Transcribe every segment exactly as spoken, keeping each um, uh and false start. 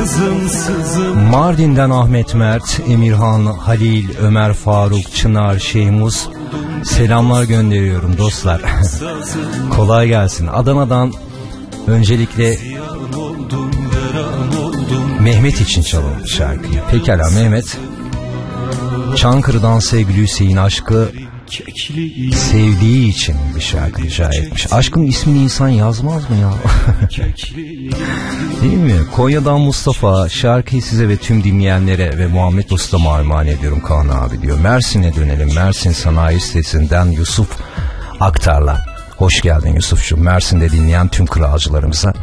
sızım sızım. Mardin'den Ahmet Mert, Emirhan, Halil, Ömer Faruk, Çınar, Şeymuz selamlar gönderiyorum dostlar. Kolay gelsin. Adana'dan öncelikle Mehmet için çalalım şarkıyı. Pekala Mehmet. Çankırı'dan sevgili Hüseyin aşkı sevdiği için bir şarkı rica etmiş. Aşkın ismini insan yazmaz mı ya? Değil mi? Konya'dan Mustafa, şarkıyı size ve tüm dinleyenlere ve Muhammed Usta'ma armağan ediyorum Kaan abi diyor. Mersin'e dönelim. Mersin Sanayi Sitesi'nden Yusuf Aktar'la. Hoş geldin Yusuf'cum. Mersin'de dinleyen tüm kralcılarımıza.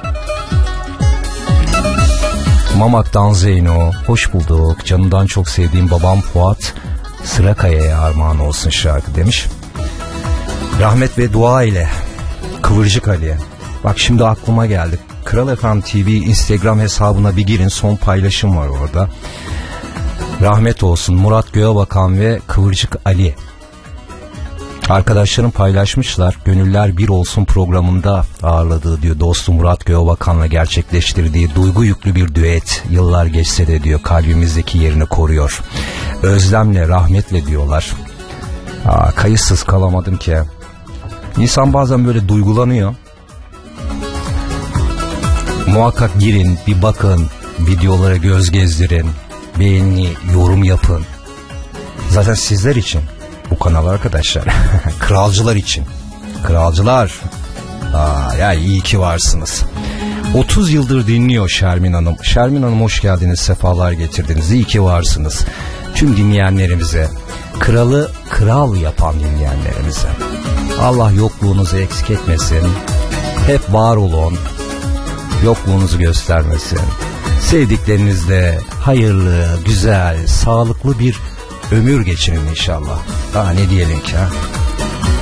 Mamak'tan Zeyno, hoş bulduk. Canımdan çok sevdiğim babam Fuat Sırakaya'ya armağan olsun şarkı demiş. Rahmet ve dua ile Kıvırcık Ali'ye. Bak şimdi aklıma geldi. Kral F M T V Instagram hesabına bir girin, son paylaşım var orada. Rahmet olsun Murat Göğebakan ve Kıvırcık Ali. Arkadaşlarım paylaşmışlar. Gönüller Bir Olsun programında ağırladığı diyor dostu Murat Göğebakan'la gerçekleştirdiği duygu yüklü bir düet. Yıllar geçse de diyor kalbimizdeki yerini koruyor. Özlemle, rahmetle diyorlar. Aa, kayıtsız kalamadım ki. İnsan bazen böyle duygulanıyor. Muhakkak girin, bir bakın, videolara göz gezdirin, beğeni, yorum yapın. Zaten sizler için bu kanal arkadaşlar. Kralcılar için. Kralcılar. Aa, ya iyi ki varsınız. otuz yıldır dinliyor Şermin Hanım. Şermin Hanım hoş geldiniz, sefalar getirdiniz. İyi ki varsınız. Tüm dinleyenlerimize, kralı kral yapan dinleyenlerimize. Allah yokluğunuzu eksik etmesin. Hep var olun. Yokluğunuzu göstermesin. Sevdiklerinizle hayırlı, güzel, sağlıklı bir ömür geçirin inşallah. Daha ne diyelim ki ha?